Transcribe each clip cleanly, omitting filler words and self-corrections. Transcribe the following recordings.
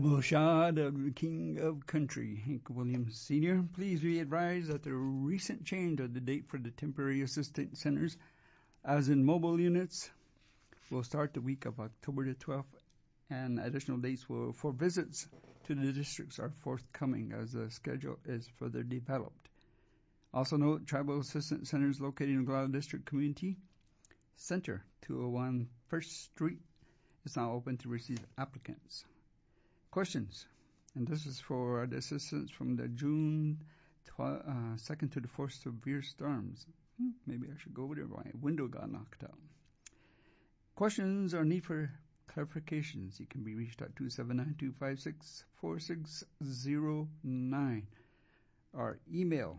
Bullshot of the King of Country, Hank Williams Sr. Please be advised that the recent change of the date for the temporary assistance centers, as in mobile units, will start the week of October the 12th, and additional dates for visits to the districts are forthcoming as the schedule is further developed. Also note, Tribal Assistance Centers located in Oglala District Community Center, 201 First Street, is now open to receive applicants. Questions? And this is for the assistance from the June 2nd to the 4th severe storms. Maybe I should go over there. My window got knocked out. Questions or need for clarifications, you can be reached at 279-256-4609 or email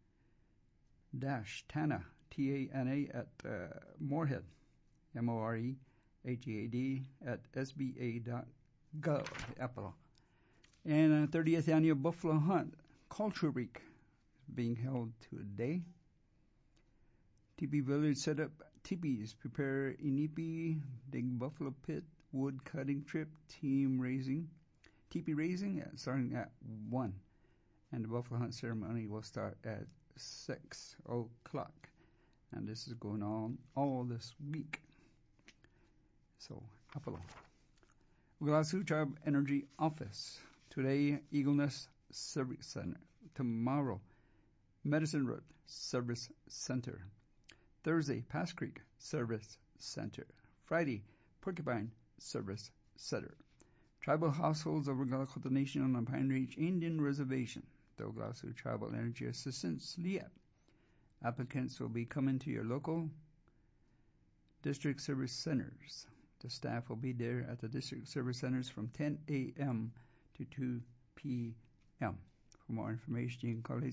Tana, T-A-N-A, at Morehead, M-O-R-E-H-E-A-D, at sba.gov, Apple. And 30th Annual Buffalo Hunt Culture Week is being held today. Teepee Village set up teepees, prepare inipi, dig buffalo pit, wood cutting trip, teepee raising starting at 1. And the buffalo hunt ceremony will start at 6 o'clock. And this is going on all this week. So, Apollo. Oglala Sioux Tribe Energy Office. Today, Eagle Nest Service Center. Tomorrow, Medicine Road Service Center. Thursday, Pass Creek Service Center. Friday, Porcupine Service Center. Tribal households of Oglala Nation on the Pine Ridge Indian Reservation. The Oglala Sioux Tribal Energy Assistance, LEAP. Applicants will be coming to your local district service centers. The staff will be there at the district service centers from 10 a.m. to 2 p.m. For more information, you can call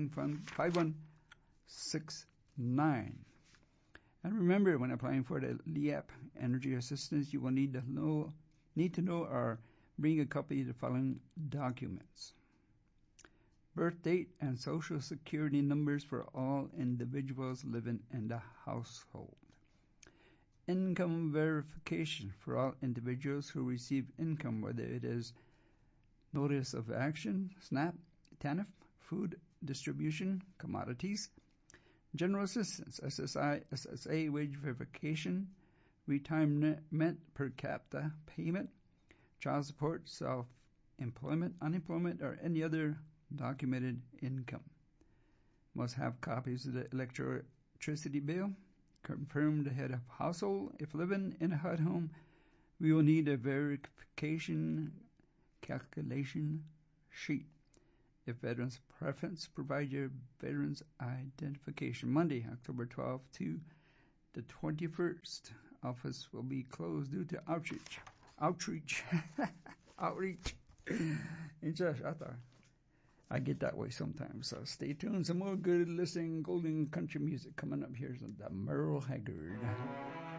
867-5169. And remember, when applying for the LEAP Energy Assistance, you will need to know or bring a copy of the following documents: birth date and social security numbers for all individuals living in the household. Income verification for all individuals who receive income, whether it is Notice of Action, SNAP, TANF, food distribution, commodities, general assistance, SSI, SSA, wage verification, retirement per capita payment, child support, self-employment, unemployment, or any other documented income. Must have copies of the electricity bill. Confirm the head of household. If living in a HUD home, we will need a verification calculation sheet. If veterans preference, provide your veterans identification. Monday, October 12th to the 21st. Office will be closed due to outreach. I get that way sometimes. So stay tuned. Some more good listening golden country music coming up here. The Merle Haggard.